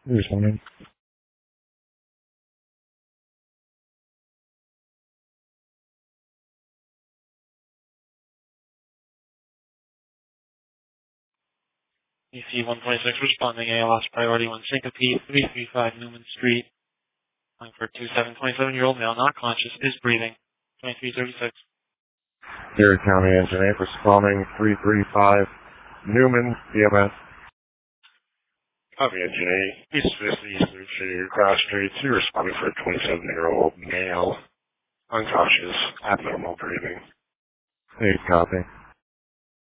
Responding. EC 126 responding ALS priority 1 syncope 335 Newman Street. Calling for 2727-year-old male not conscious, is breathing. 2336. Erie County Engine 8 responding 335 Newman, EMS. Copy Engine 8, East 50, Eastern City, Cross Street, 2 responding for a 27-year-old male, unconscious, abnormal breathing. 8 copy.